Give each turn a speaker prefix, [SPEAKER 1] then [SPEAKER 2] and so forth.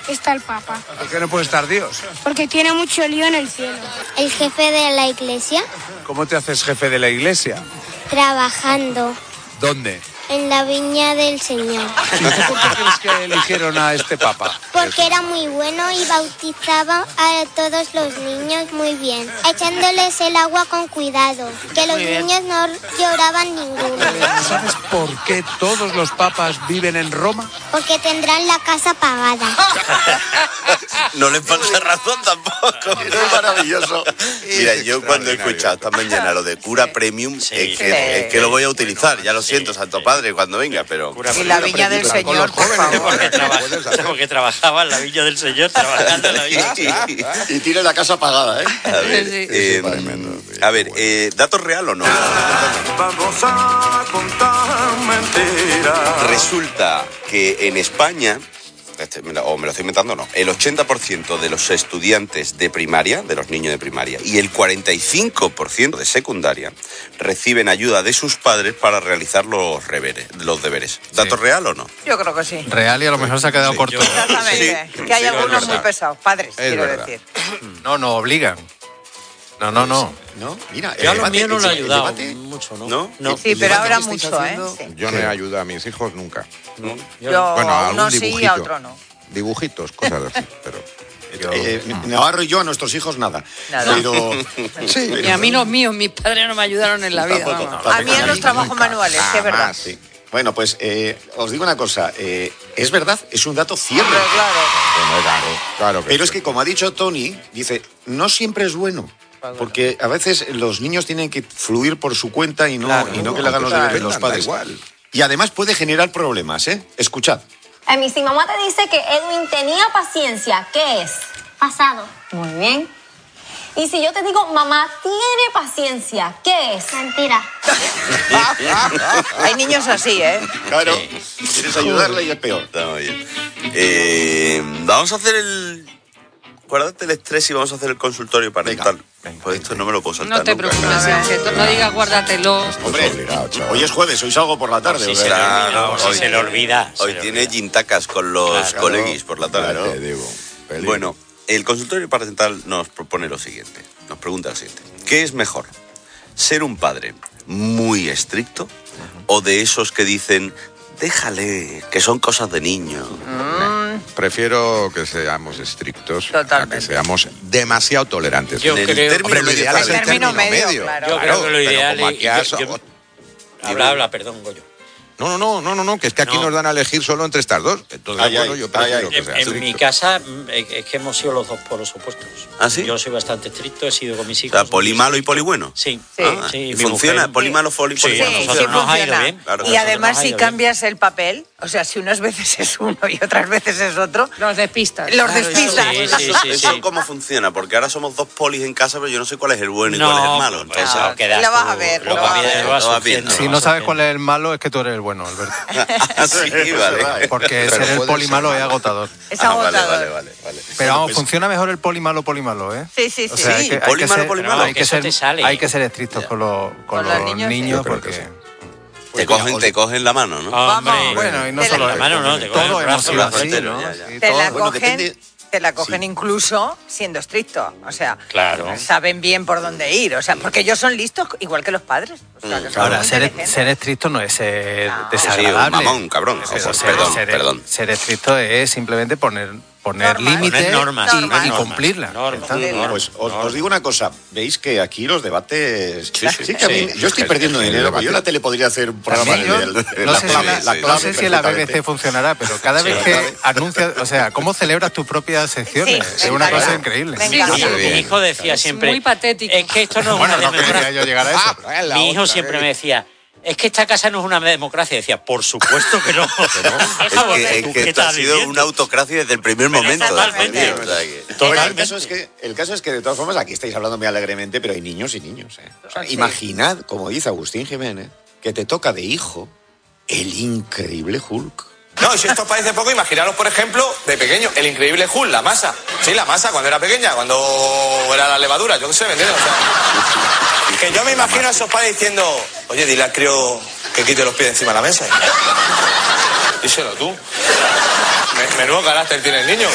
[SPEAKER 1] está el Papa.
[SPEAKER 2] ¿Por qué no puede estar Dios?
[SPEAKER 1] Porque tiene mucho lío en el cielo.
[SPEAKER 3] El jefe de la iglesia,
[SPEAKER 2] ¿Cómo te haces jefe de la iglesia?
[SPEAKER 3] trabajando
[SPEAKER 2] ¿Dónde?
[SPEAKER 3] en la viña del Señor.
[SPEAKER 2] ¿Y tú por qué crees que eligieron a este papa?
[SPEAKER 3] Porque era muy bueno y bautizaba a todos los niños muy bien, echándoles el agua con cuidado, que los niños no lloraban ninguno.
[SPEAKER 2] ¿Sabes por qué todos los papas viven en Roma?
[SPEAKER 3] Porque tendrán la casa pagada.
[SPEAKER 4] No le falta razón tampoco.
[SPEAKER 5] Es maravilloso.
[SPEAKER 4] Mira, yo cuando he escuchado esta mañana lo de cura premium, es que lo voy a utilizar. Ya lo siento, Santo Padre, cuando venga, pero...
[SPEAKER 6] Y la viña del Señor, por favor.
[SPEAKER 7] Porque trabajaba en la viña del Señor, trabajando en la viña.
[SPEAKER 5] Y tiene la casa pagada, ¿eh?
[SPEAKER 4] A ver, ¿dato real o no?
[SPEAKER 8] Vamos a contar mentiras.
[SPEAKER 4] Resulta que en España, me lo estoy inventando o no, el 80% de los estudiantes de primaria, de los niños de primaria, y el 45% de secundaria reciben ayuda de sus padres para realizar los deberes. ¿Dato real o no?
[SPEAKER 6] Yo creo que sí.
[SPEAKER 9] Real, y a lo mejor se ha quedado corto.
[SPEAKER 6] Exactamente. Que hay algunos muy pesados, padres, quiero decir.
[SPEAKER 9] No obligan. No.
[SPEAKER 5] ¿No? Mira,
[SPEAKER 7] Yo a los míos no le he
[SPEAKER 5] el
[SPEAKER 7] ayudado
[SPEAKER 5] debate-
[SPEAKER 7] mucho, ¿no?
[SPEAKER 4] ¿No?
[SPEAKER 7] No.
[SPEAKER 6] Sí,
[SPEAKER 5] el
[SPEAKER 6] pero
[SPEAKER 5] debate
[SPEAKER 6] ahora
[SPEAKER 5] que estáis
[SPEAKER 6] mucho,
[SPEAKER 5] haciendo-
[SPEAKER 6] Sí.
[SPEAKER 10] Yo no he ayudado a mis hijos nunca.
[SPEAKER 6] Yo
[SPEAKER 10] Bueno,
[SPEAKER 6] a
[SPEAKER 10] algún
[SPEAKER 6] uno sí y
[SPEAKER 10] dibujito.
[SPEAKER 6] a otro no.
[SPEAKER 10] Dibujitos, cosas así, pero...
[SPEAKER 5] Navarro y yo a nuestros hijos nada.
[SPEAKER 6] Nada.
[SPEAKER 5] Pero...
[SPEAKER 10] Sí.
[SPEAKER 11] Y a mí los míos, mis padres no me ayudaron en la vida.
[SPEAKER 5] Tampoco.
[SPEAKER 11] vamos.
[SPEAKER 6] A mí en los trabajos manuales, que es verdad.
[SPEAKER 10] Jamás.
[SPEAKER 5] Sí. Bueno, pues os digo una cosa. Es verdad, es un dato cierto.
[SPEAKER 6] Pero claro.
[SPEAKER 10] Claro que
[SPEAKER 5] Pero es
[SPEAKER 10] sí.
[SPEAKER 5] que, como ha dicho Tony, dice, no siempre es bueno. Porque a veces los niños tienen que fluir por su cuenta y no, que le hagan los deberes los
[SPEAKER 10] Da
[SPEAKER 5] padres.
[SPEAKER 10] igual.
[SPEAKER 5] Y además puede generar problemas, ¿eh? Escuchad.
[SPEAKER 12] Emi, si mamá te dice que Edwin tenía paciencia, ¿qué es?
[SPEAKER 3] Pasado.
[SPEAKER 12] Muy bien. Y si yo te digo, mamá tiene paciencia, ¿qué es?
[SPEAKER 3] Mentira.
[SPEAKER 6] Hay niños así, ¿eh?
[SPEAKER 5] Claro, quieres ayudarle y es peor.
[SPEAKER 4] Está muy bien. Vamos a hacer el... Guárdate el estrés y vamos a hacer el consultorio parental. Pues esto no me lo puedo saltar
[SPEAKER 11] No te
[SPEAKER 4] nunca.
[SPEAKER 11] preocupes, Sergio, no digas guárdatelo.
[SPEAKER 5] Hombre, hoy es jueves, hoy salgo por la tarde.
[SPEAKER 7] Si
[SPEAKER 5] ¿verdad?
[SPEAKER 7] se le olvida,
[SPEAKER 4] Claro,
[SPEAKER 7] si se le olvida.
[SPEAKER 4] Hoy tiene gintacas con los coleguis por la tarde.
[SPEAKER 10] Te digo, peligro.
[SPEAKER 4] Bueno, el consultorio parental nos propone lo siguiente. Nos pregunta lo siguiente. ¿Qué es mejor? ¿Ser un padre muy estricto o de esos que dicen, déjale, que son cosas de niño?
[SPEAKER 10] Prefiero que seamos estrictos a
[SPEAKER 6] Totalmente.
[SPEAKER 10] que seamos demasiado tolerantes.
[SPEAKER 7] Yo
[SPEAKER 4] En el
[SPEAKER 7] creo-
[SPEAKER 4] término
[SPEAKER 10] Hombre, lo
[SPEAKER 4] medio,
[SPEAKER 10] ideal es el
[SPEAKER 6] término
[SPEAKER 10] término
[SPEAKER 6] medio,
[SPEAKER 10] medio.
[SPEAKER 6] claro.
[SPEAKER 7] Yo creo que lo
[SPEAKER 10] pero
[SPEAKER 7] ideal
[SPEAKER 10] como
[SPEAKER 7] es...
[SPEAKER 10] aquí has-
[SPEAKER 7] Habla, perdón, Goyo.
[SPEAKER 10] No, que es que aquí
[SPEAKER 7] No.
[SPEAKER 10] nos dan a elegir solo entre estas dos. Entonces,
[SPEAKER 5] Ay,
[SPEAKER 10] bueno,
[SPEAKER 5] ay,
[SPEAKER 10] yo prefiero
[SPEAKER 5] ay, ay.
[SPEAKER 10] que sea
[SPEAKER 7] En mi
[SPEAKER 10] estricto.
[SPEAKER 7] casa es que hemos sido los dos polos opuestos.
[SPEAKER 4] ¿Ah, sí?
[SPEAKER 7] Yo soy bastante estricto, he sido con mis
[SPEAKER 4] O
[SPEAKER 7] hicos.
[SPEAKER 4] sea, poli malo y poli bueno.
[SPEAKER 7] Sí.
[SPEAKER 6] Sí.
[SPEAKER 7] Sí,
[SPEAKER 4] ¿Y
[SPEAKER 7] mi
[SPEAKER 4] funciona?
[SPEAKER 7] mujer-
[SPEAKER 4] ¿Poli malo, poli
[SPEAKER 7] Sí,
[SPEAKER 4] bueno?
[SPEAKER 7] a nosotros nos ha ido
[SPEAKER 6] funciona.
[SPEAKER 7] bien.
[SPEAKER 4] Claro.
[SPEAKER 6] Y
[SPEAKER 7] Nosotros
[SPEAKER 6] además,
[SPEAKER 7] nos ha
[SPEAKER 6] si
[SPEAKER 7] ido bien.
[SPEAKER 6] cambias el papel, o sea, si unas veces es uno y otras veces es otro,
[SPEAKER 11] Los despistas.
[SPEAKER 6] los
[SPEAKER 7] Claro,
[SPEAKER 6] despistas.
[SPEAKER 7] sí.
[SPEAKER 4] ¿Eso cómo funciona? Porque ahora somos dos polis en casa, pero yo no sé cuál es el bueno y cuál es el malo. Entonces,
[SPEAKER 7] Eso quedas
[SPEAKER 6] Lo vas
[SPEAKER 7] tú,
[SPEAKER 6] a ver,
[SPEAKER 7] Lo
[SPEAKER 6] lo vas a
[SPEAKER 7] vas
[SPEAKER 6] ver.
[SPEAKER 4] Lo vas
[SPEAKER 7] sufriendo,
[SPEAKER 4] viendo.
[SPEAKER 7] lo
[SPEAKER 9] Si
[SPEAKER 7] vas
[SPEAKER 9] no sabes
[SPEAKER 7] sufriendo.
[SPEAKER 9] cuál es el malo, es que tú eres el bueno, Alberto.
[SPEAKER 4] sí, vale.
[SPEAKER 9] Porque
[SPEAKER 10] Pero
[SPEAKER 9] ser el
[SPEAKER 10] puede
[SPEAKER 9] poli
[SPEAKER 10] ser
[SPEAKER 9] malo es
[SPEAKER 10] malo.
[SPEAKER 9] agotador.
[SPEAKER 6] Es
[SPEAKER 4] Vale,
[SPEAKER 6] agotador.
[SPEAKER 4] vale.
[SPEAKER 9] Pero vamos,
[SPEAKER 5] pues-
[SPEAKER 9] funciona mejor el poli malo, ¿eh?
[SPEAKER 6] Sí, sí,
[SPEAKER 9] O
[SPEAKER 6] sí.
[SPEAKER 9] sea,
[SPEAKER 4] Poli malo,
[SPEAKER 9] ser,
[SPEAKER 4] poli malo.
[SPEAKER 9] hay
[SPEAKER 7] Que
[SPEAKER 9] que
[SPEAKER 7] eso
[SPEAKER 9] ser,
[SPEAKER 7] te sale.
[SPEAKER 9] hay que ser estrictos con los
[SPEAKER 6] niños,
[SPEAKER 9] niños
[SPEAKER 10] Yo creo que
[SPEAKER 9] porque...
[SPEAKER 10] sí.
[SPEAKER 4] Te cogen la mano, ¿no?
[SPEAKER 7] Hombre,
[SPEAKER 9] Bueno, y no
[SPEAKER 6] Te
[SPEAKER 9] solo
[SPEAKER 6] la-
[SPEAKER 7] la mano, no, te cogen
[SPEAKER 9] todo
[SPEAKER 7] el
[SPEAKER 9] hemos
[SPEAKER 7] brazo,
[SPEAKER 9] sido
[SPEAKER 7] la
[SPEAKER 9] así,
[SPEAKER 4] frente,
[SPEAKER 9] ¿no?
[SPEAKER 4] ya, ya.
[SPEAKER 9] Sí,
[SPEAKER 6] Te
[SPEAKER 9] todo.
[SPEAKER 6] la
[SPEAKER 5] Bueno,
[SPEAKER 6] cogen,
[SPEAKER 5] depende-
[SPEAKER 6] te la cogen incluso siendo estricto. O sea,
[SPEAKER 7] Claro.
[SPEAKER 6] saben bien por dónde ir. O sea, porque ellos son listos igual que los padres. O sea, que son
[SPEAKER 9] Ahora,
[SPEAKER 6] muy
[SPEAKER 9] ser
[SPEAKER 6] inteligentes.
[SPEAKER 9] estricto no es ser
[SPEAKER 6] No.
[SPEAKER 4] Sí, un
[SPEAKER 9] desagradable.
[SPEAKER 4] mamón, cabrón.
[SPEAKER 9] Pero
[SPEAKER 4] Perdón.
[SPEAKER 9] ser estricto es simplemente poner
[SPEAKER 6] Normas.
[SPEAKER 9] límites
[SPEAKER 7] Poner normas,
[SPEAKER 9] y
[SPEAKER 6] normas.
[SPEAKER 9] cumplirlas.
[SPEAKER 7] Normas.
[SPEAKER 9] Ya está.
[SPEAKER 5] Pues os digo una cosa, veis que aquí los debates... Sí, que a mí,
[SPEAKER 7] Sí.
[SPEAKER 5] yo estoy perdiendo
[SPEAKER 10] El
[SPEAKER 5] dinero,
[SPEAKER 10] debate.
[SPEAKER 5] yo en la tele podría hacer un programa
[SPEAKER 9] También yo,
[SPEAKER 5] de
[SPEAKER 9] no
[SPEAKER 5] la
[SPEAKER 9] sé,
[SPEAKER 5] clave,
[SPEAKER 9] si,
[SPEAKER 5] la
[SPEAKER 9] no
[SPEAKER 5] clave
[SPEAKER 9] sé si en la
[SPEAKER 5] perfectamente.
[SPEAKER 9] BBC funcionará, pero cada vez que anuncias, o sea, cómo celebras tus propias secciones,
[SPEAKER 6] Sí,
[SPEAKER 9] es una
[SPEAKER 6] me
[SPEAKER 9] cosa
[SPEAKER 6] encanta.
[SPEAKER 9] increíble.
[SPEAKER 6] Me encanta.
[SPEAKER 7] Mi hijo decía siempre...
[SPEAKER 11] muy patético.
[SPEAKER 7] Es que esto no es
[SPEAKER 9] Bueno,
[SPEAKER 7] una
[SPEAKER 9] no quería
[SPEAKER 7] democracia.
[SPEAKER 9] yo llegar a eso.
[SPEAKER 7] Mi hijo siempre me decía... Es que esta casa no es una democracia. Decía, por supuesto que no.
[SPEAKER 4] Es que esto ha sido una autocracia desde el primer momento.
[SPEAKER 7] totalmente.
[SPEAKER 4] O sea que-
[SPEAKER 5] Bueno, el caso es que de todas formas aquí estáis hablando muy alegremente, pero hay niños y niños. O sea, imaginad, como dice Agustín Jiménez, que te toca de hijo el increíble Hulk.
[SPEAKER 13] No, y si esto os parece poco, imaginaros, por ejemplo, de pequeño, el increíble Hulk, la masa. Sí, la masa cuando era pequeña, cuando era la levadura, yo qué sé, ¿me entiendes? O sea, que yo me imagino a esos padres diciendo, oye, dile al crío que quite los pies de encima de la mesa. Díselo tú. Menudo carácter tiene el niño.